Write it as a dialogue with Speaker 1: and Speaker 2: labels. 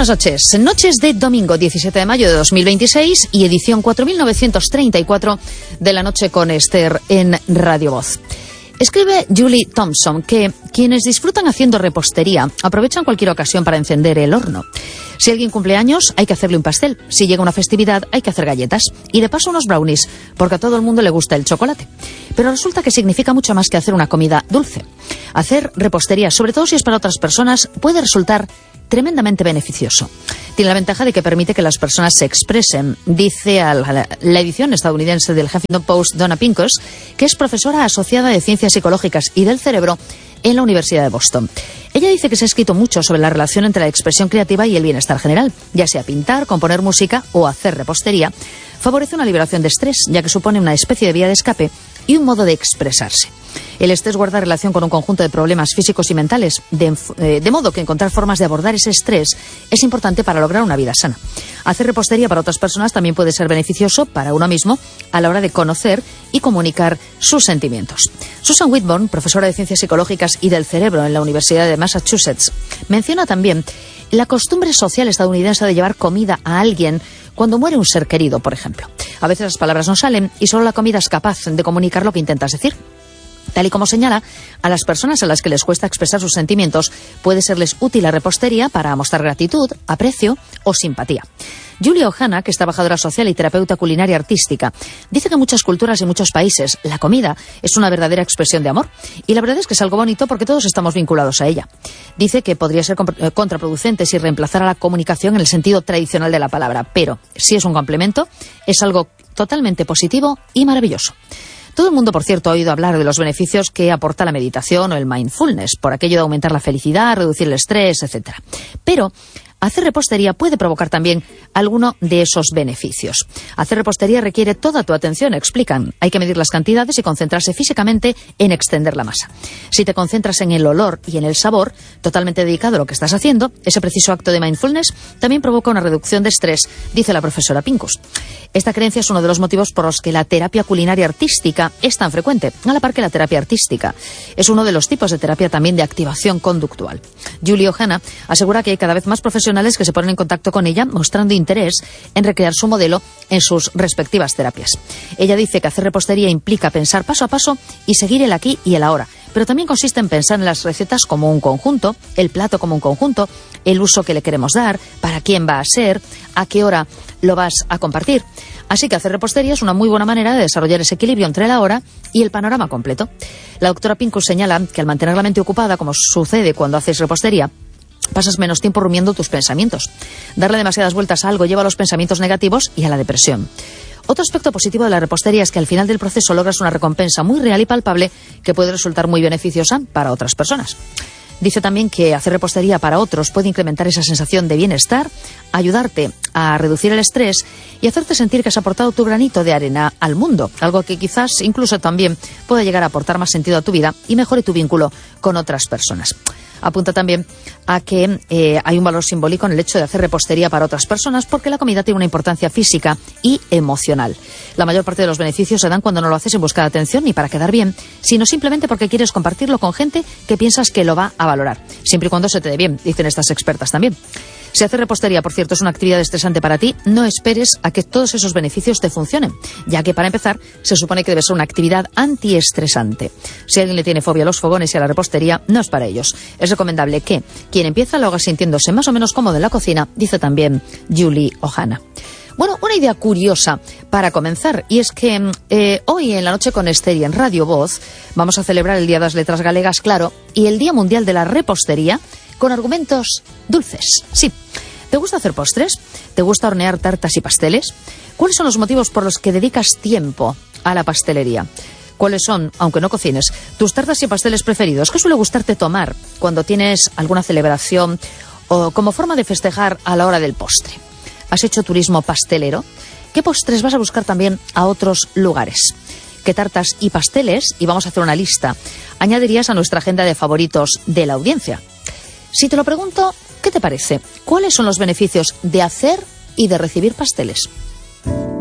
Speaker 1: buenas noches. Noches de domingo 17 de mayo de 2026 y edición 4934 de la noche con Esther en Radio Voz. Escribe Julie Thompson que quienes disfrutan haciendo repostería aprovechan cualquier ocasión para encender el horno. Si alguien cumple años, hay que hacerle un pastel. Si llega una festividad, hay que hacer galletas. Y de paso unos brownies, porque a todo el mundo le gusta el chocolate. Pero resulta que significa mucho más que hacer una comida dulce. Hacer repostería, sobre todo si es para otras personas, puede resultar tremendamente beneficioso. Tiene la ventaja de que permite que las personas se expresen, dice a la edición estadounidense del Huffington Post Donna Pincus, que es profesora asociada de Ciencias Psicológicas y del Cerebro en la Universidad de Boston. Ella dice que se ha escrito mucho sobre la relación entre la expresión creativa y el bienestar general, ya sea pintar, componer música o hacer repostería. Favorece una liberación de estrés, ya que supone una especie de vía de escape y un modo de expresarse. El estrés guarda relación con un conjunto de problemas físicos y mentales, de modo que encontrar formas de abordar ese estrés es importante para lograr una vida sana. Hacer repostería para otras personas también puede ser beneficioso para uno mismo a la hora de conocer y comunicar sus sentimientos. Susan Whitburn, profesora de Ciencias Psicológicas y del Cerebro en la Universidad de Massachusetts, menciona también la costumbre social estadounidense de llevar comida a alguien cuando muere un ser querido, por ejemplo. A veces las palabras no salen y solo la comida es capaz de comunicar lo que intentas decir. Tal y como señala, a las personas a las que les cuesta expresar sus sentimientos puede serles útil la repostería para mostrar gratitud, aprecio o simpatía. Julia Ohana, que es trabajadora social y terapeuta culinaria artística, dice que en muchas culturas y muchos países la comida es una verdadera expresión de amor. Y la verdad es que es algo bonito porque todos estamos vinculados a ella. Dice que podría ser contraproducente si reemplazara la comunicación en el sentido tradicional de la palabra, pero si es un complemento, es algo totalmente positivo y maravilloso. Todo el mundo, por cierto, ha oído hablar de los beneficios que aporta la meditación o el mindfulness, por aquello de aumentar la felicidad, reducir el estrés, etc. Pero hacer repostería puede provocar también alguno de esos beneficios. Hacer repostería requiere toda tu atención, explican. Hay que medir las cantidades y concentrarse físicamente en extender la masa. Si te concentras en el olor y en el sabor, totalmente dedicado a lo que estás haciendo, ese preciso acto de mindfulness también provoca una reducción de estrés, dice la profesora Pincus. Esta creencia es uno de los motivos por los que la terapia culinaria artística es tan frecuente, a la par que la terapia artística. Es uno de los tipos de terapia también de activación conductual. Julie Ohana asegura que hay cada vez más profesionales que se ponen en contacto con ella mostrando interés en recrear su modelo en sus respectivas terapias. Ella dice que hacer repostería implica pensar paso a paso y seguir el aquí y el ahora, pero también consiste en pensar en las recetas como un conjunto, el plato como un conjunto, el uso que le queremos dar, para quién va a ser, a qué hora lo vas a compartir. Así que hacer repostería es una muy buena manera de desarrollar ese equilibrio entre la hora y el panorama completo. La doctora Pincus señala que al mantener la mente ocupada, como sucede cuando haces repostería, pasas menos tiempo rumiando tus pensamientos. Darle demasiadas vueltas a algo lleva a los pensamientos negativos y a la depresión. Otro aspecto positivo de la repostería es que al final del proceso logras una recompensa muy real y palpable que puede resultar muy beneficiosa para otras personas. Dice también que hacer repostería para otros puede incrementar esa sensación de bienestar, ayudarte a reducir el estrés y hacerte sentir que has aportado tu granito de arena al mundo, algo que quizás incluso también pueda llegar a aportar más sentido a tu vida y mejore tu vínculo con otras personas. Apunta también a que hay un valor simbólico en el hecho de hacer repostería para otras personas porque la comida tiene una importancia física y emocional. La mayor parte de los beneficios se dan cuando no lo haces en busca de atención ni para quedar bien, sino simplemente porque quieres compartirlo con gente que piensas que lo va a valorar, siempre y cuando se te dé bien, dicen estas expertas también. Si hacer repostería, por cierto, es una actividad estresante para ti, no esperes a que todos esos beneficios te funcionen, ya que para empezar se supone que debe ser una actividad antiestresante. Si alguien le tiene fobia a los fogones y a la repostería, no es para ellos. Es recomendable que quien empieza lo haga sintiéndose más o menos cómodo en la cocina, dice también Julie Ohana. Bueno, una idea curiosa para comenzar, y es que hoy en la noche con Esther y en Radio Voz vamos a celebrar el Día de las Letras Galegas, claro, y el Día Mundial de la Repostería, con argumentos dulces. Sí. ¿Te gusta hacer postres? ¿Te gusta hornear tartas y pasteles? ¿Cuáles son los motivos por los que dedicas tiempo a la pastelería? ¿Cuáles son, aunque no cocines, tus tartas y pasteles preferidos? ¿Qué suele gustarte tomar cuando tienes alguna celebración o como forma de festejar a la hora del postre? ¿Has hecho turismo pastelero? ¿Qué postres vas a buscar también a otros lugares? ¿Qué tartas y pasteles, y vamos a hacer una lista, añadirías a nuestra agenda de favoritos de la audiencia? Si te lo pregunto, ¿qué te parece? ¿Cuáles son los beneficios de hacer y de recibir pasteles?